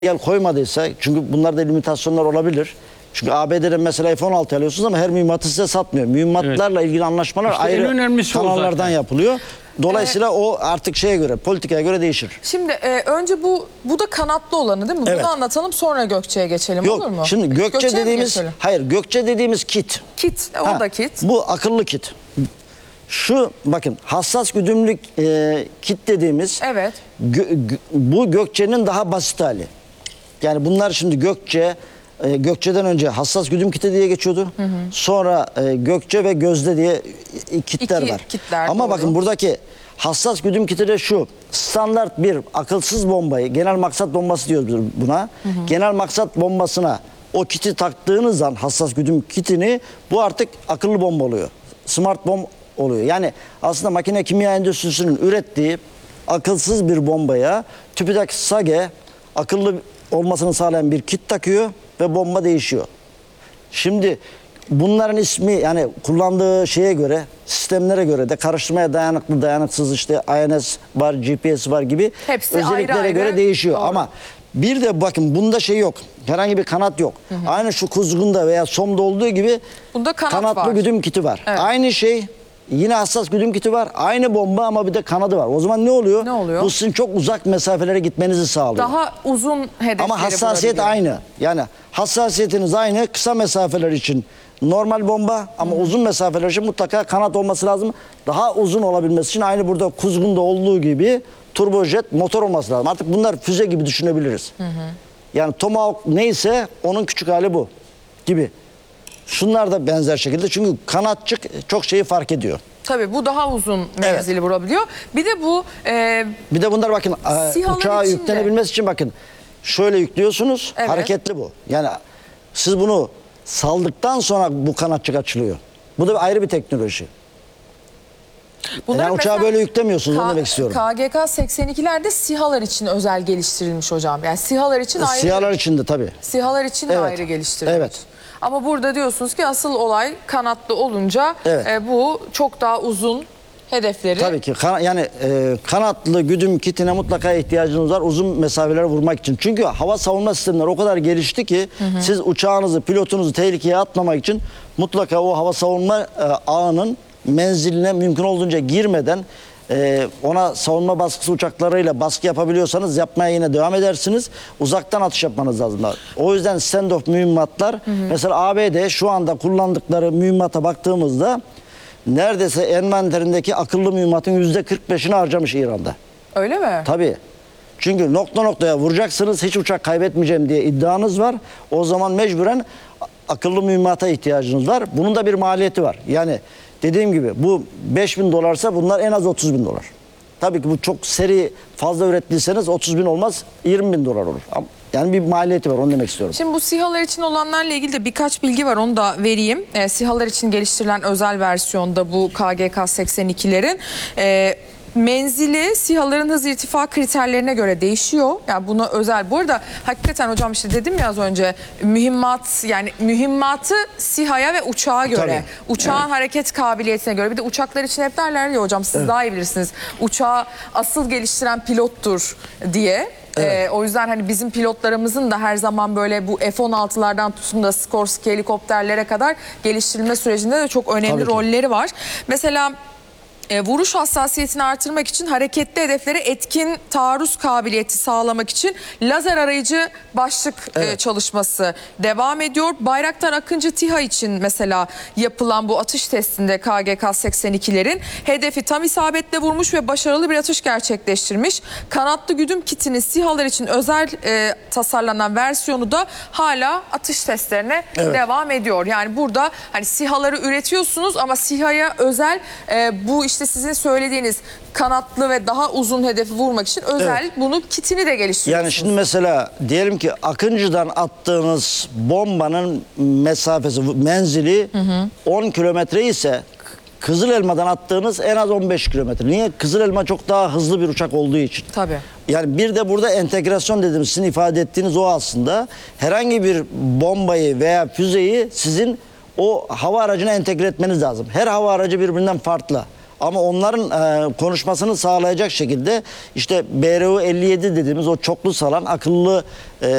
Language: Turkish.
Gel koymadıysa, çünkü bunlarda limitasyonlar olabilir. Çünkü ABD'de mesela F-16 alıyorsunuz ama her mühimmatı size satmıyor. Mühimmatlarla ilgili anlaşmalar İşte ayrı kanallardan yapılıyor. Dolayısıyla o artık şeye göre, politikaya göre değişir. Şimdi önce bu da kanatlı olanı değil mi? Evet. Bunu anlatalım, sonra Gökçe'ye geçelim, Yok, olur mu? şimdi Gökçe dediğimiz, hayır, Gökçe dediğimiz kit. Kit, o da kit. Bu akıllı kit. Şu bakın, hassas güdümlü kit dediğimiz, Evet. bu Gökçe'nin daha basit hali. Yani bunlar şimdi Gökçe'den önce hassas güdüm kiti diye geçiyordu. Sonra Gökçe ve Gözde diye kitler var. Kitler, ama doğru. bakın buradaki hassas güdüm kiti de şu. Standart bir akılsız bombayı, genel maksat bombası diyoruz buna. Genel maksat bombasına o kiti taktığınız zaman, hassas güdüm kitini, bu artık akıllı bomba oluyor. Smart bomb oluyor. Yani aslında makine kimya endüstrisinin ürettiği akılsız bir bombaya TÜBİTAK SAGE akıllı olmasını sağlayan bir kit takıyor ve bomba değişiyor. Şimdi bunların ismi, yani kullandığı şeye göre, sistemlere göre de karıştırmaya dayanıklı, dayanıksız, işte INS var, GPS var gibi hepsi özelliklere ayrı göre değişiyor. Doğru. Ama bir de bakın, bunda şey yok. Herhangi bir kanat yok. Aynı şu kuzgunda veya somda olduğu gibi Bunda kanatlı var. güdüm kiti var. Evet. Aynı şey, yine hassas güdüm kiti var. Aynı bomba ama bir de kanadı var. O zaman ne oluyor? Ne oluyor? Bu sizin çok uzak mesafelere gitmenizi sağlıyor. Daha uzun hedefleri Ama hassasiyet bulabiliyor. aynı. Yani hassasiyetiniz aynı. Kısa mesafeler için normal bomba, ama uzun mesafeler için mutlaka kanat olması lazım. Daha uzun olabilmesi için aynı burada kuzgunda olduğu gibi turbojet motor olması lazım. Artık bunlar füze gibi düşünebiliriz. Yani Tomahawk neyse onun küçük hali bu gibi. Şunlar da benzer şekilde, çünkü kanatçık çok şeyi fark ediyor. Tabii bu daha uzun menzili vurabiliyor. Bir de bu Bir de bunlar bakın, SİHA'ların uçağa içinde. yüklenebilmesi için bakın, şöyle yüklüyorsunuz, Evet. hareketli bu. Yani siz bunu saldıktan sonra bu kanatçık açılıyor. Bu da ayrı bir teknoloji. bunlar Yani uçağı mesela böyle yüklemiyorsunuz, onu demek istiyorum. KGK 82'lerde SİHA'lar için özel geliştirilmiş hocam. Yani SİHA'lar için ayrı. SİHA'lar içinde tabii. SİHA'lar için de Evet. ayrı geliştirilmiş. Evet. Ama burada diyorsunuz ki asıl olay kanatlı olunca Evet. Bu çok daha uzun hedefleri. Tabii ki kanatlı güdüm kitine mutlaka ihtiyacınız var uzun mesafelere vurmak için. Çünkü hava savunma sistemleri o kadar gelişti ki siz uçağınızı, pilotunuzu tehlikeye atmamak için mutlaka o hava savunma ağının menziline mümkün olduğunca girmeden ona savunma baskısı uçaklarıyla baskı yapabiliyorsanız yapmaya yine devam edersiniz. Uzaktan atış yapmanız lazım. O yüzden standoff mühimmatlar, mesela ABD şu anda kullandıkları mühimmata baktığımızda neredeyse envanterindeki akıllı mühimmatın %45'ini harcamış İran'da. Öyle mi? Tabii. Çünkü nokta noktaya vuracaksınız, hiç uçak kaybetmeyeceğim diye iddianız var. O zaman mecburen akıllı mühimmata ihtiyacınız var. Bunun da bir maliyeti var. Yani dediğim gibi bu $5.000 bunlar en az $30.000. Tabii ki bu çok seri fazla ürettiyseniz 30.000 olmaz, $20.000 olur. Yani bir maliyeti var, onu demek istiyorum. Şimdi bu SİHA'lar için olanlarla ilgili de birkaç bilgi var, onu da vereyim. SİHA'lar için geliştirilen özel versiyonda bu KGK 82'lerin menzili SİHA'ların hız irtifa kriterlerine göre değişiyor. Yani buna özel. Bu arada hakikaten hocam işte dedim ya az önce, mühimmat, yani mühimmatı SİHA'ya ve uçağa göre. Tabii. Uçağın hareket kabiliyetine göre. Bir de uçaklar için hep derler ya hocam, siz daha iyi bilirsiniz. Uçağı asıl geliştiren pilottur diye. Evet. O yüzden hani bizim pilotlarımızın da her zaman böyle bu F-16'lardan tutun da Skorsky helikopterlere kadar geliştirilme sürecinde de çok önemli rolleri var. Mesela vuruş hassasiyetini artırmak için, hareketli hedeflere etkin taarruz kabiliyeti sağlamak için lazer arayıcı başlık çalışması devam ediyor. Bayraktar Akıncı TİHA için mesela yapılan bu atış testinde KGK 82'lerin hedefi tam isabetle vurmuş ve başarılı bir atış gerçekleştirmiş. Kanatlı güdüm kitinin SİHA'lar için özel tasarlanan versiyonu da hala atış testlerine devam ediyor. Yani burada hani SİHA'ları üretiyorsunuz ama SİHA'ya özel bu işte sizin söylediğiniz kanatlı ve daha uzun hedefi vurmak için özel bunu kitini de geliştiriyorsunuz. Yani şimdi mesela diyelim ki Akıncı'dan attığınız bombanın mesafesi, menzili 10 kilometre ise Kızılelma'dan attığınız en az 15 kilometre. Niye? Kızılelma çok daha hızlı bir uçak olduğu için. Tabii. Yani bir de burada entegrasyon dediğimiz, sizin ifade ettiğiniz o aslında. Herhangi bir bombayı veya füzeyi sizin o hava aracına entegre etmeniz lazım. Her hava aracı birbirinden farklı. Ama onların konuşmasını sağlayacak şekilde işte BRU 57 dediğimiz o çoklu salan akıllı